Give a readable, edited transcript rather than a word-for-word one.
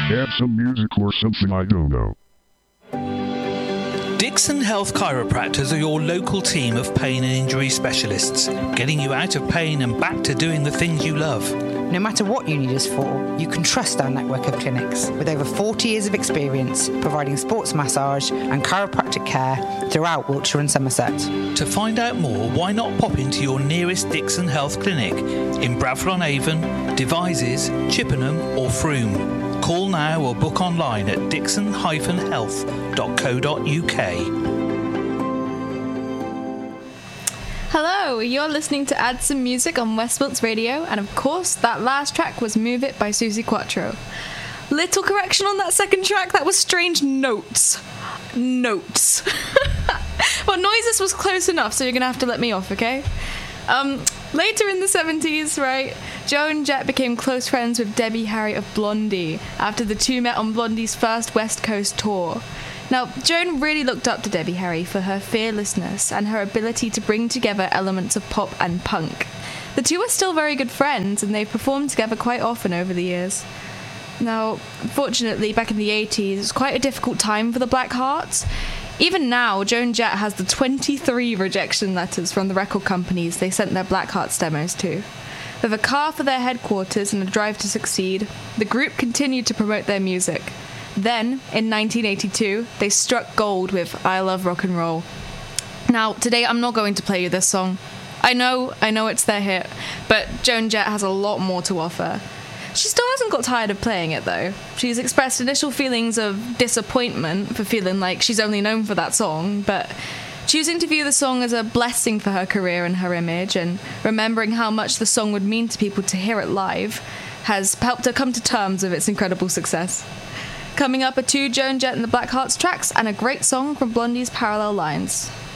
Add some music or something, I don't know. Dixon Health Chiropractors are your local team of pain and injury specialists, getting you out of pain and back to doing the things you love. No matter what you need us for, you can trust our network of clinics with over 40 years of experience providing sports massage and chiropractic care throughout Wiltshire and Somerset. To find out more, why not pop into your nearest Dixon Health Clinic in Bradford-on-Avon, Devizes, Chippenham or Frome. Call now or book online at dixon-health.co.uk. Hello, you're listening to Add Some Music on West Wilts Radio, and of course, that last track was Move It by Suzi Quatro. Little correction on that second track, that was Strange Notes. Notes. Well, Noises was close enough, so you're going to have to let me off, okay? Later in the 70s, right, Joan Jett became close friends with Debbie Harry of Blondie after the two met on Blondie's first West Coast tour. Now, Joan really looked up to Debbie Harry for her fearlessness and her ability to bring together elements of pop and punk. The two are still very good friends, and they've performed together quite often over the years. Now, unfortunately, back in the 80s, it was quite a difficult time for the Black Hearts. Even now, Joan Jett has the 23 rejection letters from the record companies they sent their Black Hearts demos to. With a car for their headquarters and a drive to succeed, the group continued to promote their music. Then, in 1982, they struck gold with I Love Rock and Roll. Now, today I'm not going to play you this song. I know it's their hit, but Joan Jett has a lot more to offer. She still hasn't got tired of playing it, though. She's expressed initial feelings of disappointment for feeling like she's only known for that song, but choosing to view the song as a blessing for her career and her image, and remembering how much the song would mean to people to hear it live, has helped her come to terms with its incredible success. Coming up are two Joan Jett and the Black Hearts tracks and a great song from Blondie's Parallel Lines.